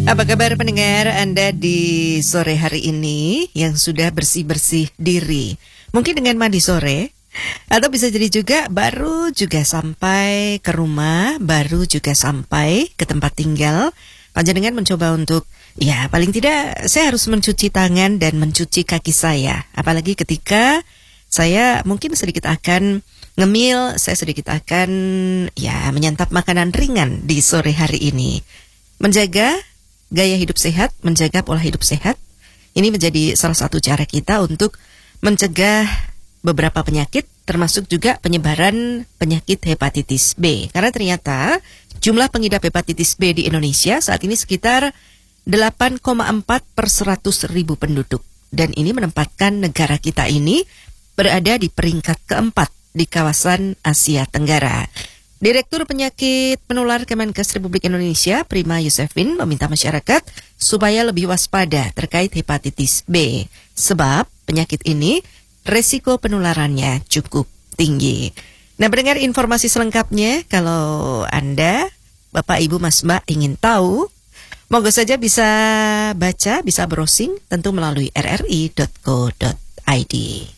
Apa kabar pendengar Anda di sore hari ini yang sudah bersih-bersih diri? Mungkin dengan mandi sore, atau bisa jadi juga baru juga sampai ke rumah, baru juga sampai ke tempat tinggal. Panjenengan mencoba untuk, ya paling tidak saya harus mencuci tangan dan mencuci kaki saya. Apalagi ketika saya mungkin sedikit akan ngemil, saya sedikit akan ya menyantap makanan ringan di sore hari ini. Menjaga gaya hidup sehat, menjaga pola hidup sehat, ini menjadi salah satu cara kita untuk mencegah beberapa penyakit, termasuk juga penyebaran penyakit hepatitis B. Karena ternyata jumlah pengidap hepatitis B di Indonesia saat ini sekitar 8,4 per 100.000 penduduk. Dan ini menempatkan negara kita ini berada di peringkat keempat di kawasan Asia Tenggara. Direktur Penyakit Menular Kemenkes Republik Indonesia, Prima Yusefin, meminta masyarakat supaya lebih waspada terkait hepatitis B. Sebab penyakit ini resiko penularannya cukup tinggi. Nah, mendengar informasi selengkapnya, kalau Anda, Bapak, Ibu, Mas, Mbak ingin tahu, monggo saja bisa baca, bisa browsing, tentu melalui rri.co.id.